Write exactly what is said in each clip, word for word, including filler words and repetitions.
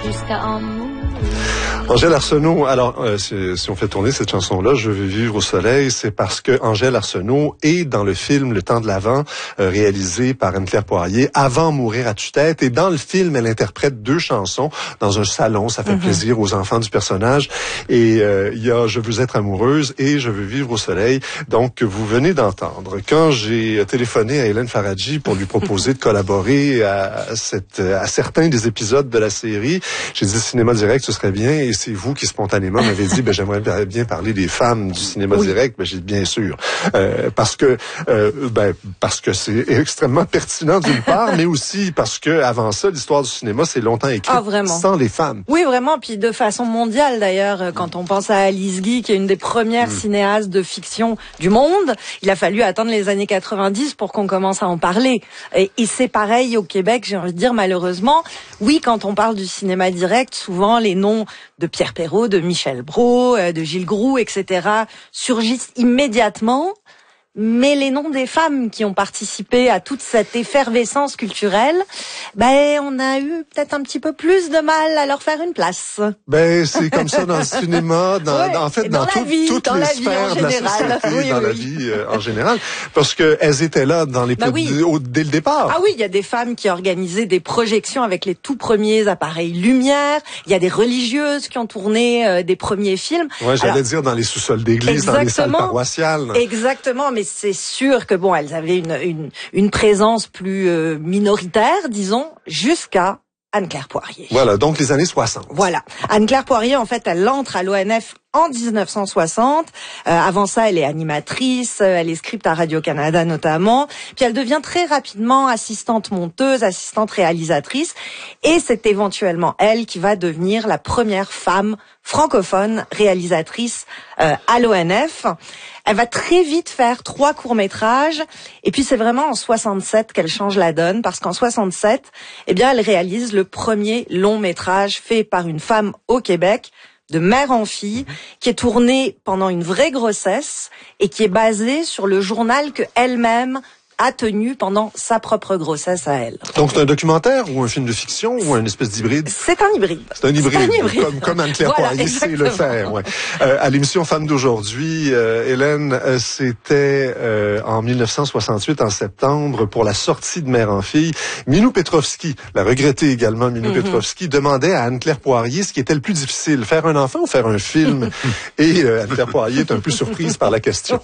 jusqu'à en mourir. Angèle Arsenault, alors euh, si, si on fait tourner cette chanson-là, Je veux vivre au soleil, c'est parce que Angèle Arsenault est dans le film Le temps de l'Avent, euh, réalisé par Anne-Claire Poirier, Avant mourir à tue-tête. Et dans le film, elle interprète deux chansons dans un salon. Ça fait mm-hmm. plaisir aux enfants du personnage. Et euh, il y a Je veux être amoureuse et Je veux vivre au soleil. Donc, vous venez d'entendre. Quand j'ai téléphoné à Hélène Faradji pour lui proposer de collaborer à, cette, à certains des épisodes de la série, j'ai dit Cinéma Direct, ce serait bien. Et c'est vous qui spontanément m'avez dit, ben j'aimerais bien parler des femmes du cinéma oui. direct. Ben j'ai dit bien sûr, euh, parce que euh, ben parce que c'est extrêmement pertinent d'une part, mais aussi parce que avant ça, l'histoire du cinéma c'est longtemps écrite ah, sans les femmes. Oui, vraiment. Puis de façon mondiale d'ailleurs, quand on pense à Alice Guy, qui est une des premières mmh. cinéastes de fiction du monde, il a fallu attendre les années quatre-vingt-dix pour qu'on commence à en parler. Et, et c'est pareil au Québec, j'ai envie de dire malheureusement. Oui, quand on parle du cinéma direct, souvent les noms de Pierre Perrault, de Michel Brault, de Gilles Groux, et cetera surgissent immédiatement. Mais les noms des femmes qui ont participé à toute cette effervescence culturelle, ben on a eu peut-être un petit peu plus de mal à leur faire une place. Ben c'est comme ça dans le cinéma, dans, ouais, dans en fait dans, dans, la tout, vie, toutes dans les la sphères vie de la société, oui, dans oui. la vie euh, en général, parce que elles étaient là dans les bah oui. au, dès le départ. Ah oui, il y a des femmes qui organisaient des projections avec les tout premiers appareils lumière. Il y a des religieuses qui ont tourné euh, des premiers films. Ouais, j'allais Alors, dire dans les sous-sols d'église, dans les salles paroissiales. Exactement, mais c'est sûr que bon, elles avaient une une, une présence plus euh, minoritaire, disons, jusqu'à Anne-Claire Poirier. Voilà, donc les années soixante. Voilà. Anne-Claire Poirier, en fait, elle entre à l'O N F en dix-neuf cent soixante. Euh, avant ça, elle est animatrice, elle est script à Radio-Canada notamment. Puis elle devient très rapidement assistante monteuse, assistante réalisatrice. Et c'est éventuellement elle qui va devenir la première femme francophone réalisatrice euh, à l'O N F. Elle va très vite faire trois courts-métrages. Et puis c'est vraiment en soixante-sept qu'elle change la donne, parce qu'en soixante-sept, eh bien, elle réalise le premier long-métrage fait par une femme au Québec, de mère en fille, qui est tourné pendant une vraie grossesse et qui est basé sur le journal que elle-même a tenu pendant sa propre grossesse à elle. Donc c'est un documentaire ou un film de fiction ou une espèce d'hybride? C'est un hybride. C'est un hybride, un hybride. comme, comme Anne-Claire voilà, Poirier sait le faire. Ouais. Euh, à l'émission Femmes d'aujourd'hui, euh, Hélène, euh, c'était euh, en dix-neuf cent soixante-huit, en septembre, pour la sortie de Mère en fille. Minou Petrovski, la regrettée également Minou mm-hmm. Petrovski, demandait à Anne-Claire Poirier ce qui était le plus difficile, faire un enfant ou faire un film? Et euh, Anne-Claire Poirier est un peu surprise par la question.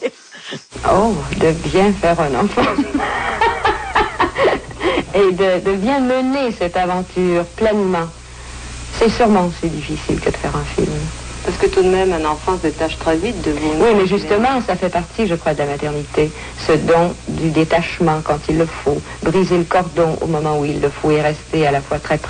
Oh, de bien faire un enfant. Et de, de bien mener cette aventure pleinement. C'est sûrement aussi difficile que de faire un film. Parce que tout de même, un enfant se détache très vite de vous. Oui, mais justement, ça fait partie, je crois, de la maternité. Ce don du détachement quand il le faut. Briser le cordon au moment où il le faut et rester à la fois très